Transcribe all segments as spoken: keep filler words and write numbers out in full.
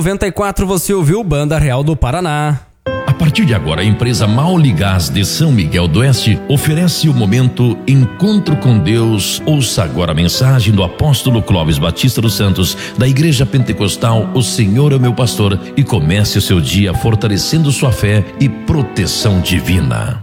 noventa e quatro você ouviu Banda Real do Paraná. A partir de agora, a empresa Maule Gás de São Miguel do Oeste oferece o momento Encontro com Deus. Ouça agora a mensagem do apóstolo Clóvis Batista dos Santos, da Igreja Pentecostal O Senhor é meu pastor, e comece o seu dia fortalecendo sua fé e proteção divina.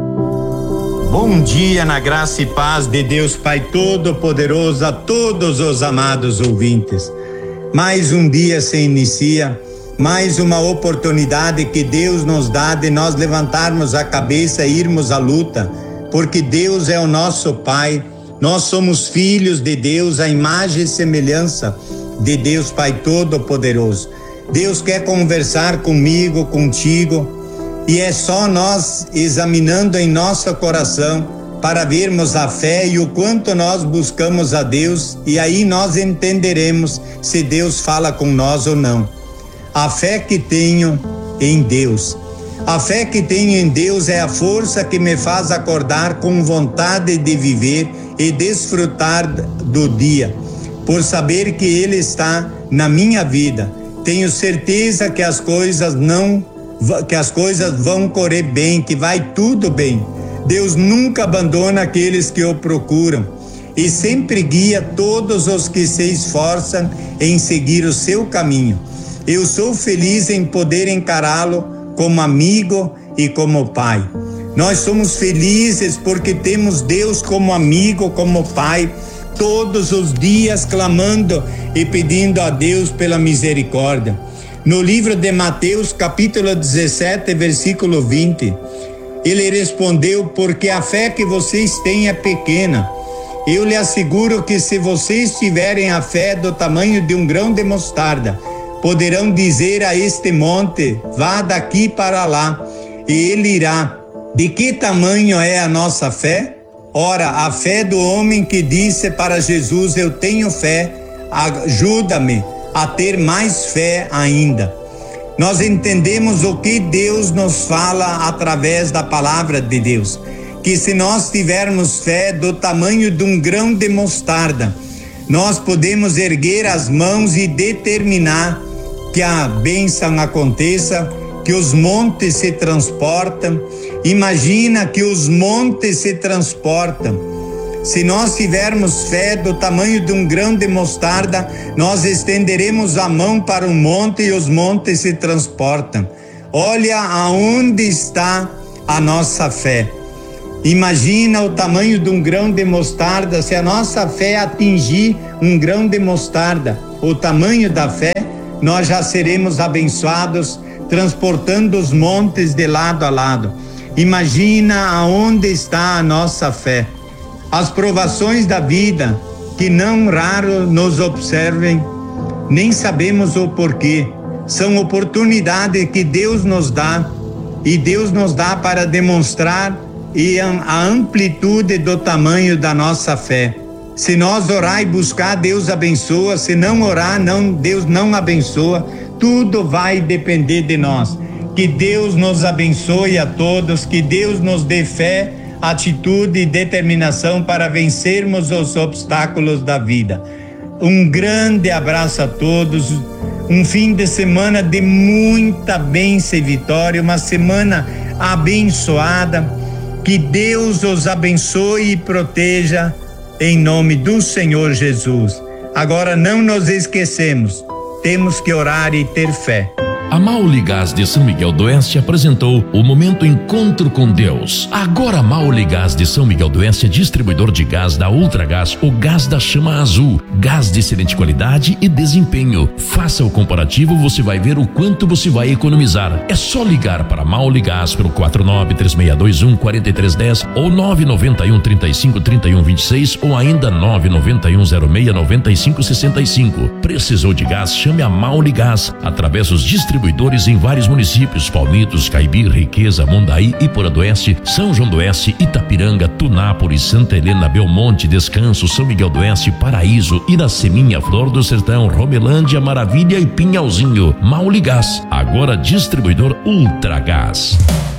Bom dia na graça e paz de Deus Pai Todo-Poderoso a todos os amados ouvintes. Mais um dia se inicia, mais uma oportunidade que Deus nos dá de nós levantarmos a cabeça e irmos à luta, porque Deus é o nosso Pai, nós somos filhos de Deus, a imagem e semelhança de Deus Pai Todo-Poderoso. Deus quer conversar comigo, contigo, e é só nós examinando em nosso coração para vermos a fé e o quanto nós buscamos a Deus, e aí nós entenderemos se Deus fala com nós ou não. A fé que tenho em Deus, a fé que tenho em Deus é a força que me faz acordar com vontade de viver e desfrutar do dia, por saber que Ele está na minha vida. Tenho certeza que as coisas não, que as coisas vão correr bem, que vai tudo bem. Deus nunca abandona aqueles que o procuram e sempre guia todos os que se esforçam em seguir o seu caminho. Eu sou feliz em poder encará-lo como amigo e como pai. Nós somos felizes porque temos Deus como amigo, como pai, todos os dias clamando e pedindo a Deus pela misericórdia. No livro de Mateus, capítulo dezessete, versículo vinte, ele respondeu: porque a fé que vocês têm é pequena. Eu lhe asseguro que se vocês tiverem a fé do tamanho de um grão de mostarda, poderão dizer a este monte: vá daqui para lá, e ele irá. De que tamanho é a nossa fé? Ora, a fé do homem que disse para Jesus: eu tenho fé, ajuda-me a ter mais fé ainda. Nós entendemos o que Deus nos fala através da palavra de Deus, que se nós tivermos fé do tamanho de um grão de mostarda, nós podemos erguer as mãos e determinar que a bênção aconteça, que os montes se transportam. Imagina que os montes se transportam. Se nós tivermos fé do tamanho de um grão de mostarda, nós estenderemos a mão para o monte e os montes se transportam. Olha aonde está a nossa fé. Imagina o tamanho de um grão de mostarda. Se a nossa fé atingir um grão de mostarda, o tamanho da fé, nós já seremos abençoados, transportando os montes de lado a lado. Imagina aonde está a nossa fé. As provações da vida, que não raro nos observem, nem sabemos o porquê, são oportunidades que Deus nos dá, e Deus nos dá para demonstrar e a amplitude do tamanho da nossa fé. Se nós orar e buscar, Deus abençoa. Se não orar, não, Deus não abençoa. Tudo vai depender de nós. Que Deus nos abençoe a todos, que Deus nos dê fé, atitude e determinação para vencermos os obstáculos da vida. Um grande abraço a todos, um fim de semana de muita bênção e vitória, uma semana abençoada. Que Deus os abençoe e proteja em nome do Senhor Jesus. Agora não nos esquecemos, temos que orar e ter fé. A Maule Gás de São Miguel do Oeste apresentou o momento Encontro com Deus. Agora a Maule Gás de São Miguel do Oeste é distribuidor de gás da Ultragás, o gás da chama azul, gás de excelente qualidade e desempenho. Faça o comparativo, você vai ver o quanto você vai economizar. É só ligar para Maule Gás pelo quatro nove três seis dois um quatro três um zero ou nove nove um, três cinco, três um dois seis ou ainda nove nove um, zero seis, nove cinco seis cinco. Precisou de gás? Chame a Maule Gás através dos distribuidores em vários municípios: Palmitos, Caibi, Riqueza, Mondaí, Ipora do Oeste, São João do Oeste, Itapiranga, Tunápolis, Santa Helena, Belmonte, Descanso, São Miguel do Oeste, Paraíso, Iraceminha, Flor do Sertão, Romelândia, Maravilha e Pinhalzinho. Maule Gás, agora distribuidor Ultragás.